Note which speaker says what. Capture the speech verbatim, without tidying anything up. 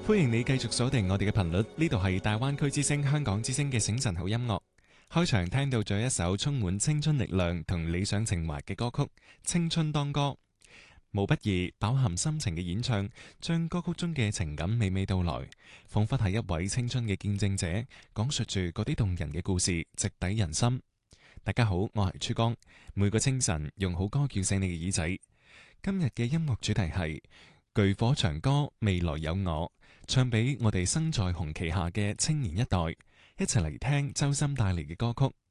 Speaker 1: 歡迎你繼續鎖定我哋嘅頻率，呢度係大灣區之聲香港之聲嘅醒神好音樂。開場聽到咗一首充滿青春力量同理想情懷嘅歌曲《青春當歌》，毛不易飽含深情嘅演唱，將歌曲中嘅情感娓娓道來，仿佛係一位青春嘅見證者，講述住嗰啲動人嘅故事，直抵人心。大家好，我係珠江，每個清晨用好歌叫醒你嘅耳仔。今日嘅音樂主題係巨火長歌，未來有我，唱俾我哋生在紅旗下嘅青年一代，一齊嚟聽周深帶嚟嘅歌曲《